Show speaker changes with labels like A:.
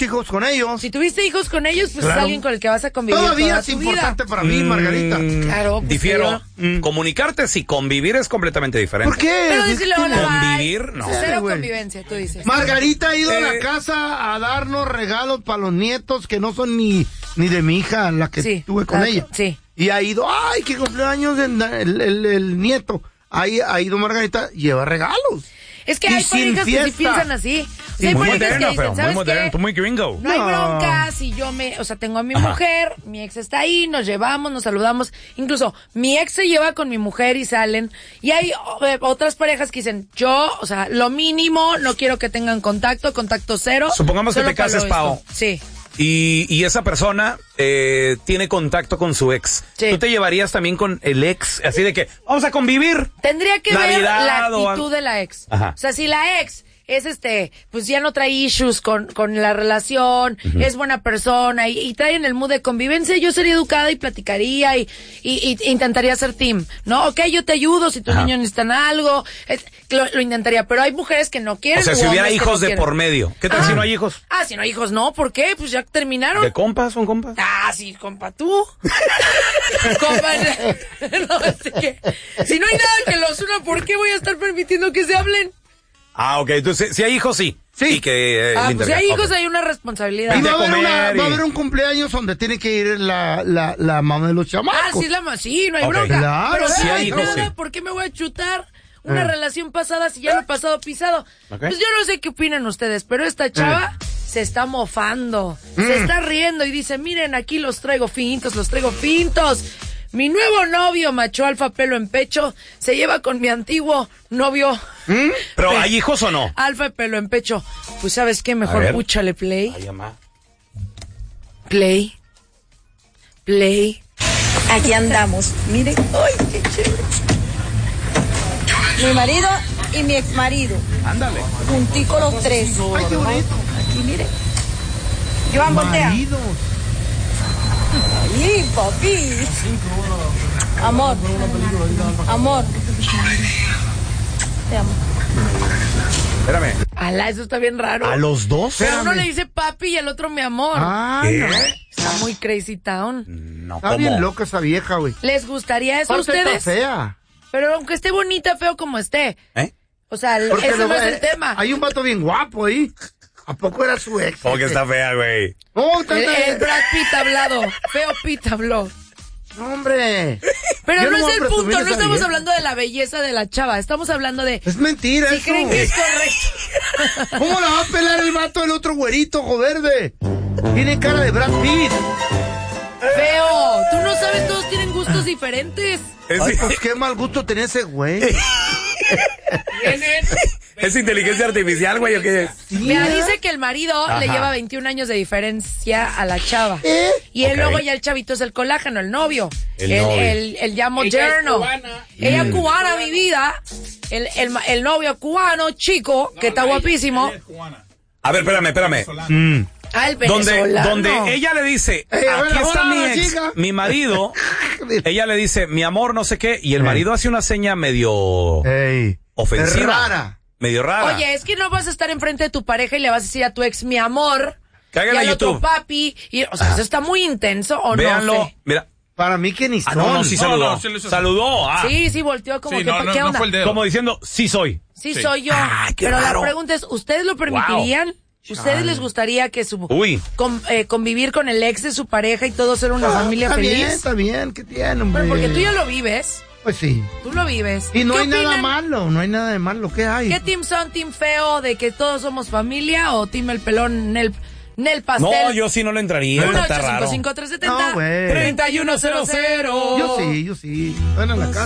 A: tuviste hijos con ellos.
B: Si tuviste hijos con ellos, pues es alguien con el que vas a convivir
A: Todavía
B: toda
A: es
B: tu
A: importante
B: vida.
A: para mí, Margarita.
B: Claro. Pues
C: Difiero. Comunicarte sí, convivir es completamente diferente.
A: ¿Por qué?
B: Pero decirle hola,
C: Convivir,
B: bye.
C: no.
B: Cero
A: güey.
B: convivencia, tú dices.
A: Margarita ha ido a la casa a darnos regalos para los nietos que no son ni de mi hija, la que
B: Sí,
A: tuve con ella.
B: Sí.
A: Y ha ido, ay, qué cumpleaños el nieto. Ahí ha ido Margarita, lleva regalos.
B: Es que
A: Y
B: hay
A: sin
B: parejas que sí
A: fiesta.
B: piensan así. O sea, hay
C: Muy
B: parejas que
C: moderno,
B: dicen,
C: feo. Muy
B: ¿sabes
C: moderno,
B: qué?
C: muy gringo.
B: No hay
A: No.
B: bronca, si tengo a mi mujer, mi ex está ahí, nos llevamos, nos saludamos. Incluso mi ex se lleva con mi mujer y salen. Y hay otras parejas que dicen, lo mínimo, no quiero que tengan contacto cero.
C: Supongamos que
B: solo
C: te cases,
B: para lo
C: Pao.
B: esto. Sí.
C: Y esa persona tiene contacto con su ex.
B: Sí.
C: ¿Tú te llevarías también con el ex? Así de que, vamos a convivir.
B: Tendría que ver
C: Navidad
B: la
C: o
B: actitud de la ex.
C: Ajá.
B: O sea, si la ex es pues ya no trae issues con la relación, es buena persona y trae en el mood de convivencia, yo sería educada y platicaría y intentaría ser team, ¿no? Ok, yo te ayudo si tus niños necesitan algo, lo intentaría, pero hay mujeres que no quieren.
C: O sea, si hubiera hijos de por medio. ¿Qué tal si no hay hijos?
B: Si no hay hijos, no, ¿por qué? Pues ya terminaron.
C: ¿De compas? ¿Son compas?
B: Sí, compa, tú. Compa, no, es que si no hay nada que los una, ¿por qué voy a estar permitiendo que se hablen?
C: Ok, entonces si hay hijos, sí. Sí. Y que,
B: pues si hay hijos, hay una responsabilidad.
A: Y va a haber un cumpleaños donde tiene que ir la mamá de los chamacos.
B: Sí, no hay bronca.
A: Claro,
B: pero si
C: sí
B: no
C: hay
B: hay
C: hijos,
B: nada,
C: sí.
B: ¿por qué me voy a chutar una relación pasada si ya lo he pasado pisado? Pues yo no sé qué opinan ustedes, pero esta chava se está mofando, se está riendo y dice, miren, aquí los traigo fintos. Mi nuevo novio, macho alfa, pelo en pecho, se lleva con mi antiguo novio.
C: ¿Pero hay hijos o no?
B: Alfa, pelo en pecho. Pues, ¿sabes qué? Mejor púchale play.
C: Ay, mamá.
B: Play.
D: Aquí andamos. Miren, ¡ay, qué chévere! Mi marido y mi exmarido.
C: Ándale.
D: Juntico los tres.
A: Ay, qué bonito.
D: Aquí, miren. Joan, voltea.
A: Maridos.
D: Ay, papi. Amor. Te amo.
C: Espérame.
B: Alá, eso está bien raro.
C: ¿A los dos?
B: Pero uno le dice papi y el otro mi amor.
C: ¿Qué?
A: No.
B: Está muy crazy town.
C: No,
A: Está
C: ¿cómo?
A: bien loca esa vieja, güey.
B: ¿Les gustaría eso a
A: Aparte está
B: ustedes?
A: fea.
B: Pero aunque esté bonita, feo como esté.
C: ¿Eh?
B: O sea,
A: Porque
B: ese no es el tema.
A: Hay un vato bien guapo ahí. ¿A poco era su ex?
C: ¿Cómo que está fea, güey?
A: No,
B: El Brad Pitt hablado. Feo Pitt habló.
A: No, hombre.
B: Pero
A: Yo
B: no
A: voy
B: es
A: a
B: el
A: presumir
B: punto, no
A: esa
B: estamos
A: vieja.
B: hablando de la belleza de la chava, estamos hablando de
A: Es mentira
B: si
A: eso.
B: creen que es correcto.
A: ¿Cómo la va a pelar el vato del otro güerito, ojo verde? Tiene cara de Brad Pitt.
B: Feo, tú no sabes, todos tienen gustos diferentes.
A: Ay, pues qué mal gusto tenía ese güey.
C: ¿Es inteligencia artificial, güey, o qué es?
B: Mira, dice que el marido le
C: Ajá.
B: lleva 21 años de diferencia a la chava.
A: ¿Eh?
B: Y él
C: Ok.
B: luego ya el chavito es el colágeno, el novio.
C: El novio.
B: El ya moderno. Ella es cubana, mi vida. El novio cubano, chico, que está guapísimo.
C: A ver, espérame.
B: El venezolano.
C: Donde ella le dice,
A: a ver,
C: aquí está
A: hola,
C: mi ex,
A: chica.
C: mi marido. Ella le dice, mi amor, no sé qué. Y el marido hace una seña medio
A: Ey.
C: ofensiva.
A: Rara.
C: Medio rara.
B: Oye, es que no vas a estar enfrente de tu pareja y le vas a decir a tu ex mi amor.
C: Cágale
B: y al
C: a
B: otro
C: YouTube.
B: papi. Y, o sea, eso está muy intenso, ¿o
C: Véanlo.
B: no sé?
C: Mira.
A: Para mí que ni son.
C: No, sí saludó.
E: No, sí lo hizo.
C: Saludó.
B: Sí, volteó como
E: Sí,
B: que,
E: no,
B: ¿qué
E: no
B: onda?
E: fue el dedo.
C: Como diciendo, sí soy.
B: Sí,
E: Sí.
B: soy yo.
C: Qué
B: Pero
C: raro.
B: la pregunta es, ¿ustedes lo permitirían? ¿Ustedes les gustaría que convivir con el ex de su pareja y todo ser una familia
A: está
B: feliz?
A: Está bien, ¿qué tiene, hombre?
B: Bueno, porque tú ya lo vives.
A: Pues sí.
B: Tú lo vives.
A: Y no
B: ¿Qué
A: hay nada
B: opinan?
A: malo, no hay nada de malo. ¿Qué hay?
B: ¿Qué team son? ¿Team feo de que todos somos familia o team el pelón Nel pastel?
C: No, yo sí no le entraría. Está raro.
B: 1-855-370.
A: No, güey.
B: 3100.
A: Yo sí. Bueno, en la casa.